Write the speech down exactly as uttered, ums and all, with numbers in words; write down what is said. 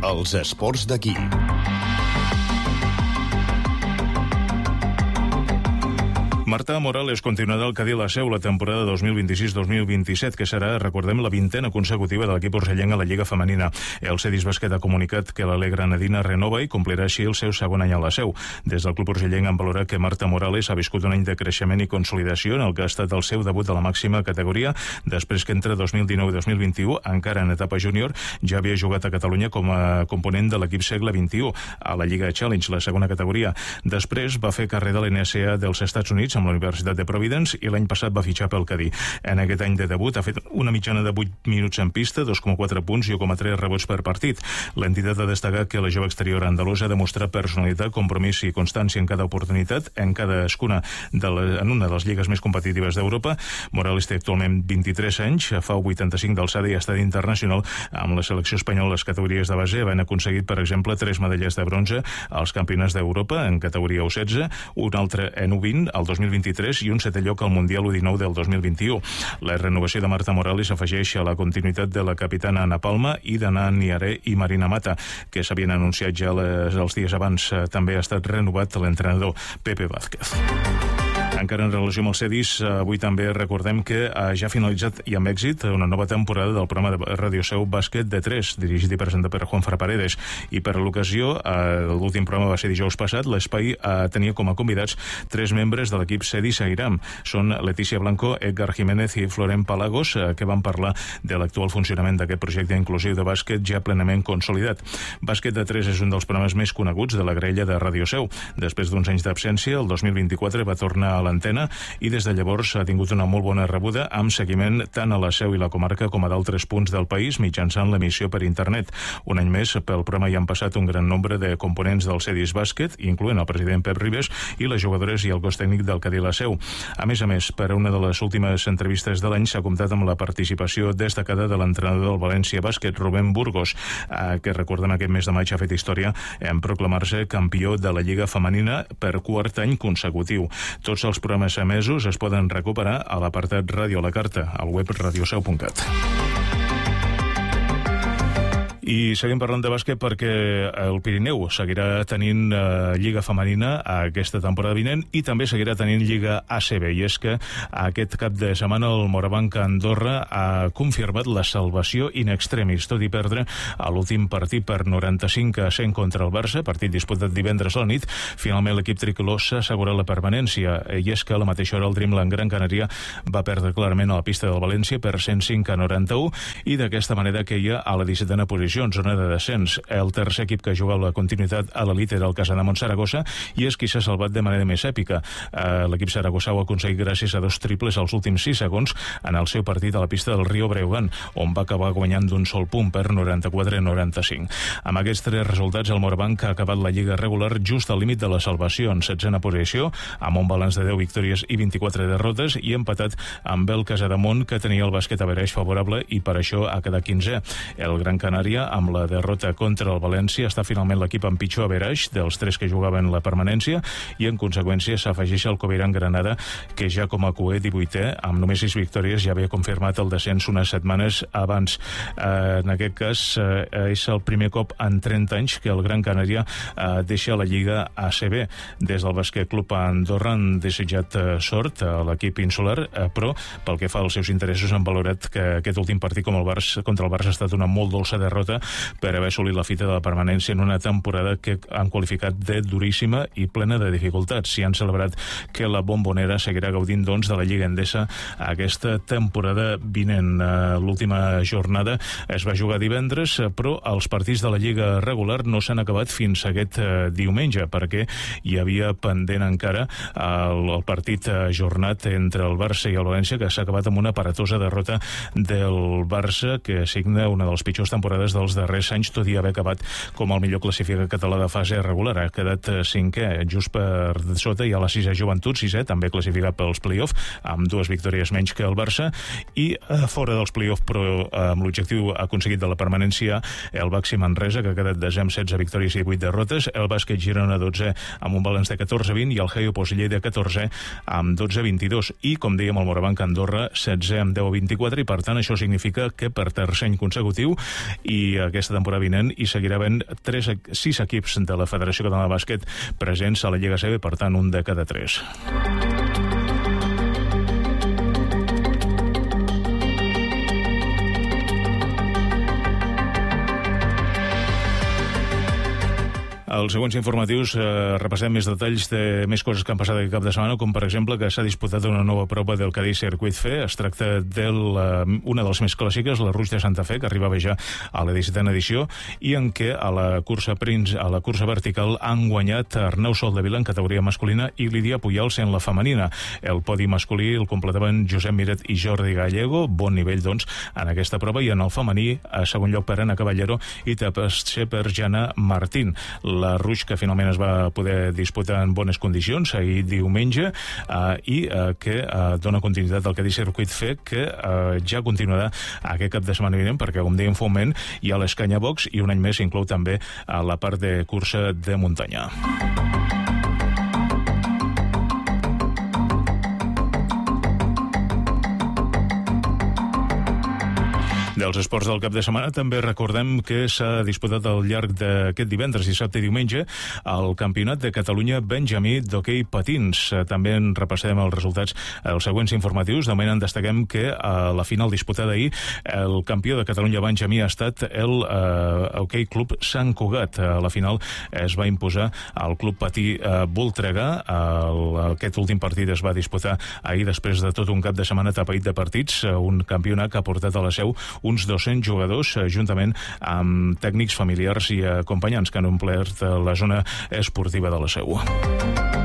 Els esports d'aquí. Marta Morales continuarà al Cadí la Seu la temporada dos mil vint-i-sis dos mil vint-i-set, que serà, recordem, la vintena consecutiva de l'equip urgellenc a la Lliga Femenina. El Cedis Bàsquet ha comunicat que l'alegre granadina renova i complirà així el seu segon any a la Seu. Des del club urgellenc han valorat que Marta Morales ha viscut un any de creixement i consolidació en el que ha estat el seu debut a la màxima categoria, després que entre dos mil dinou i dos mil vint-i-u, encara en etapa júnior, ja havia jugat a Catalunya com a component de l'equip segle vint-i-u a la Lliga Challenge, la segona categoria. Després va fer carrera a l'N C A dels Estats Units amb la Universitat de Providence i l'any passat va fitxar pel Cadí. En aquest any de debut ha fet una mitjana de vuit minuts en pista, dos coma quatre punts i un coma tres rebots per partit. L'entitat ha destacat que la jove exterior andalusa ha demostrat personalitat, compromís i constància en cada oportunitat, en cadascuna de la, en una de les lligues més competitives d'Europa. Morales té actualment vint-i-tres anys, fa vuitanta-cinc d'alçada i ha estat internacional amb la selecció espanyola a les categories de base, havent aconseguit, per exemple, tres medalles de bronze als campionats d'Europa en categoria U setze, un altre en U vint al dos mil vint-i-tres i un setè lloc al Mundial U dinou del dos mil vint-i-u. La renovació de Marta Morales afegeix a la continuïtat de la capitana Ana Palma i d'Anna Niaré i Marina Mata, que s'havien anunciat ja les, els dies abans. També ha estat renovat l'entrenador Pepe Vázquez. Encara en relació amb el Cedis, avui també recordem que ja ha finalitzat i amb èxit una nova temporada del programa de Radio Seu Bàsquet de tres, dirigit i presentat per Juanfra Paredes. I per l'ocasió, l'últim programa va ser dijous passat, l'espai tenia com a convidats tres membres de l'equip Cedis Airam. Són Letícia Blanco, Edgar Jiménez i Florent Palagos, que van parlar de l'actual funcionament d'aquest projecte inclusiu de bàsquet ja plenament consolidat. Bàsquet de tres és un dels programes més coneguts de la grella de Radio Seu. Després d'uns anys d'absència, el dos mil vint-i-quatre va tornar a l'antena i des de llavors ha tingut una molt bona rebuda amb seguiment tant a la Seu i la comarca com a d'altres punts del país mitjançant l'emissió per internet. Un any més, pel programa hi han passat un gran nombre de components del Cedis Bàsquet, incloent el president Pep Ribes i les jugadores i el cos tècnic del Cadí la Seu. A més a més, per a una de les últimes entrevistes de l'any s'ha comptat amb la participació destacada de l'entrenador del València Bàsquet, Rubén Burgos, que recordem aquest mes de maig ha fet història en proclamar-se campió de la Lliga Femenina per quart any consecutiu. Tots els programes emesos es poden recuperar a l'apartat Ràdio a la Carta, al web radioseu punt cat. I seguim parlant de bàsquet perquè el Pirineu seguirà tenint eh, Lliga Femenina aquesta temporada vinent i també seguirà tenint Lliga A C B. I és que aquest cap de setmana el Morabanc Andorra ha confirmat la salvació in extremis, tot i perdre a l'últim partit per noranta-cinc a cent contra el Barça, partit disputat divendres a la nit. Finalment l'equip tricolor s'ha assegurat la permanència i és que a la mateixa hora el Dreamland Gran Canària va perdre clarament a la pista del València per cent cinc a noranta-u i d'aquesta manera queia a la dissetena posició en zona de descens. El tercer equip que jugava la continuïtat a l'elit era el Casademont Saragossa i és qui s'ha salvat de manera més èpica. Eh, l'equip saragossà ho ha aconseguit gràcies a dos triples als últims sis segons en el seu partit a la pista del Rio Breogán, on va acabar guanyant d'un sol punt per noranta-quatre a noranta-cinc. Amb aquests tres resultats, el Morabanc ha acabat la lliga regular just al límit de la salvació, en setzena posició, amb un balanç de deu victòries i vint-i-quatre derrotes, i empatat amb el Casademont, que tenia el bàsquet average favorable i per això ha quedat quinzè. El Gran Canària, amb la derrota contra el València, està finalment l'equip amb pitjor average dels tres que jugaven la permanència i en conseqüència s'afegeix el Coviran Granada, que ja com a coer divuitè amb només sis victòries ja havia confirmat el descens unes setmanes abans. Eh, en aquest cas eh, és el primer cop en trenta anys que el Gran Canària eh, deixa la Lliga A C B. Des del Bàsquet Club Andorra han desitjat eh, sort a l'equip insular, eh, però pel que fa als seus interessos han valorat que aquest últim partit com el Barça, contra el Barça ha estat una molt dolça derrota per haver assolit la fita de la permanència en una temporada que han qualificat de duríssima i plena de dificultats. Si han celebrat que la Bombonera seguirà gaudint doncs de la Lliga Endesa aquesta temporada vinent. L'última jornada es va jugar divendres, però els partits de la Lliga regular no s'han acabat fins aquest diumenge, perquè hi havia pendent encara el, el partit ajornat entre el Barça i el València, que s'ha acabat amb una aparatosa derrota del Barça, que signa una de les pitjors temporades dels darrers anys, tot i haver acabat com el millor classificat català de fase regular. Ha quedat cinquè, just per sota hi ha la sisè Joventut, sisè, també classificat pels play-off, amb dues victòries menys que el Barça, i eh, fora dels play-off, però amb l'objectiu aconseguit de la permanència, el Baxi Manresa, que ha quedat desè amb setze victòries i divuit derrotes, el Bàsquet Girona dotzè amb un balanç de catorze a vint i el Helio Lleida catorzè amb dotze a vint-i-dos, i com dèiem el Morabanc Andorra setzè amb deu a vint-i-quatre, i per tant això significa que per tercer any consecutiu i aquesta temporada vinent i seguirà havent tres, sis equips de la Federació Catalana de Bàsquet presents a la Lliga A C B, per tant, un de cada tres. Als següents informatius eh, repassem més detalls de més coses que han passat aquest cap de setmana, com per exemple que s'ha disputat una nova prova del Cadí Circuit Fe. Es tracta d'una de les més clàssiques, la Rouge de Santa Fe, que arribava ja a la dissetena edició, i en què a la cursa Prince, a la cursa vertical han guanyat Arnau Soldevila en categoria masculina i Lídia Puyals en la femenina. El podi masculí el completaven Josep Miret i Jordi Gallego, bon nivell doncs en aquesta prova, i en el femení a segon lloc per Ana Caballero i tercer per Jana Martín. La Rouge, que finalment es va poder disputar en bones condicions ahir diumenge, eh, i eh, que eh, dona continuïtat al Cadí Circuit Fe, que eh, ja continuarà aquest cap de setmana vinent, perquè, com dèiem fa un moment, hi ha l'Escanya Box i un any més inclou també a la part de cursa de muntanya. Dels esports del cap de setmana també recordem que s'ha disputat al llarg d'aquest divendres, dissabte i diumenge el Campionat de Catalunya Benjamí d'hoquei patins. També en repassarem els resultats als següents informatius. De moment en destaquem que a la final disputada ahir el campió de Catalunya Benjamí ha estat el eh, Hoquei Club Sant Cugat. A la final es va imposar al Club Patí eh, Voltregà. El, aquest últim partit es va disputar ahir després de tot un cap de setmana tapaït de partits, un campionat que ha portat a la seu uns dos-cents jugadors, juntament amb tècnics, familiars i acompanyants que han omplert la zona esportiva de la Seu.